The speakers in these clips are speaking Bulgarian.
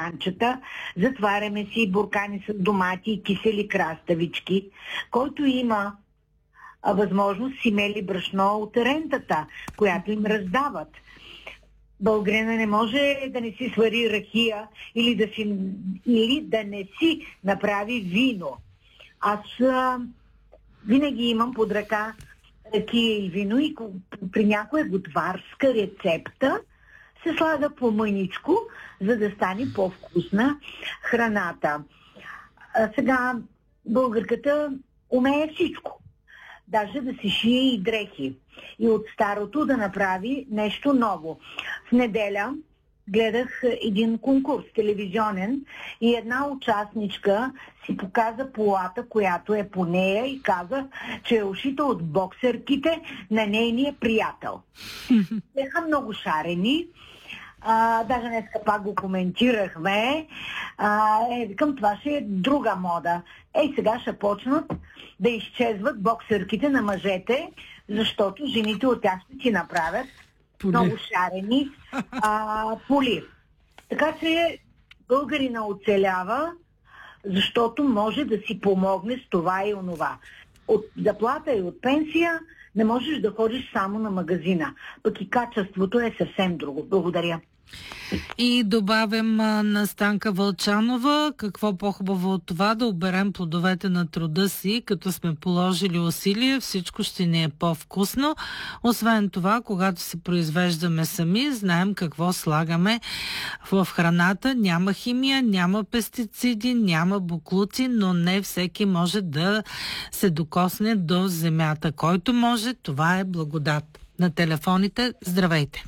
бурканчета, затваряме си буркани с домати и кисели краставички. Който има възможност, си мели брашно от рентата, която им раздават. Българина не може да не си свари ракия или да не си направи вино. Аз винаги имам под ръка ракия и вино и при някоя готварска рецепта се слага по-мъничко, за да стане по-вкусна храната. Сега българката умее всичко. Даже да си шие и дрехи. И от старото да направи нещо ново. В неделя гледах един конкурс телевизионен и една участничка си показа полата, която е по нея и каза, че е ушита от боксерките на нейния приятел. Бяха много шарени. Даже днеска пак го коментирахме. Викам, това ще е друга мода. Сега ще почнат да изчезват боксерките на мъжете, защото жените от тях ще си направят много шарени поли. Така че българина оцелява, защото може да си помогне с това и онова. От заплата и от пенсия не можеш да ходиш само на магазина. Пък и качеството е съвсем друго. Благодаря. И добавям на Станка Вълчанова, какво по-хубаво от това да оберем плодовете на труда си, като сме положили усилия, всичко ще ни е по-вкусно. Освен това, когато се произвеждаме сами, знаем какво слагаме в храната. Няма химия, няма пестициди, няма боклуци, но не всеки може да се докосне до земята. Който може, това е благодат. На телефоните, здравейте!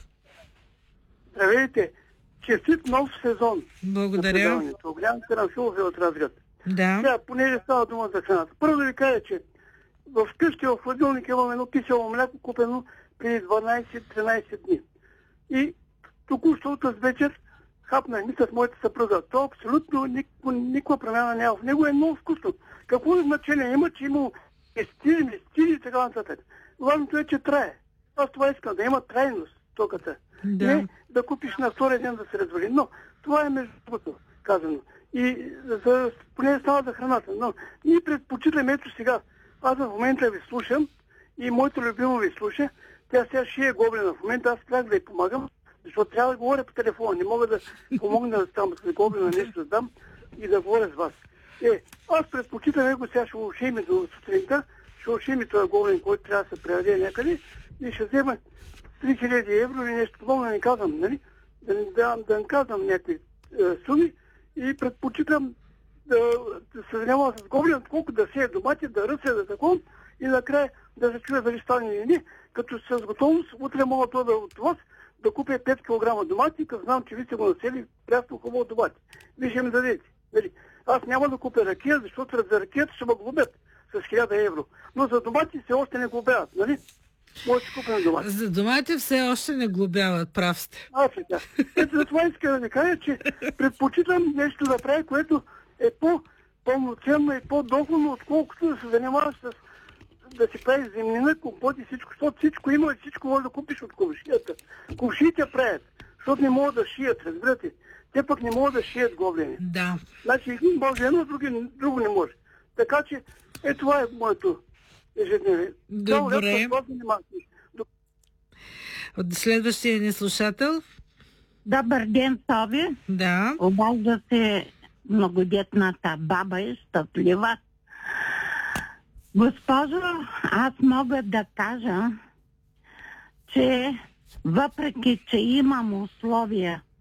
Здравейте! Честит нов сезон. Благодаря. Голям Карамфилов е от Разград. Да. Сега, понеже става дума за храната. Първо да ви кажа, че в къщи в хладилник имам едно кисело мляко, купено преди 12-13 дни. И току-що от вечер хапнах ми с моята съпруга. То абсолютно никаква промяна няма. В него е много вкусно. Какво значение има, че има стили и така нататък. Важното е, че трае. Аз това искам, да има трайност токата. Да. Не да купиш на втория ден да се развали. Но това е между другото казано. И поне става за храната. Но ние предпочитаме, ето сега. Аз в момента ви слушам и моето любимо ви слуша. Тя сега шие гоблена. В момента аз трябва да й помагам, защото трябва да говоря по телефона. Не мога да помогна да там с гоблена нещо да дам и да говоря с вас. Аз предпочитам него сега ще ушим до сутринта, ще ушим този гоблен, който трябва да се предаде някъде и ще взема 3000 евро или нещо подобно, не казвам, нали? Да не казвам някакви суми и предпочитам да се занимава с гоблен, колко да сея домати, да ръся, да такова и накрая да се чуя дали стане или не, като с готовност утре мога от вас да купя 5 кг домати, като знам, че ви сте го насели прясно хубаво домати. Вие ще ми дадете. Нали? Аз няма да купя ракия, защото за ракията ще ме глобят с 1000 евро. Но за домати все още не глобяват, нали? Може да купим домати. За домати все още не глобяват, прав сте. Така. Ето за това иска да ви кажа, че предпочитам нещо да прави, което е по-пълноценно и по-доходно, отколкото да се занимаваш с да си прави земнина, компот и всичко, защото всичко има и всичко може да купиш от кувшията. Кувшиите правят, защото не могат да шият, разбирате. Те пък не могат да шият гоблени. Да. Значи един може едно, друго не може. Така че, това е моето ежедневие. Добре. От следващия ни слушател. Добър ден, Соби. Да. Обажда се многодетната баба и щастлива. Госпожо, аз мога да кажа, че въпреки, че имам условия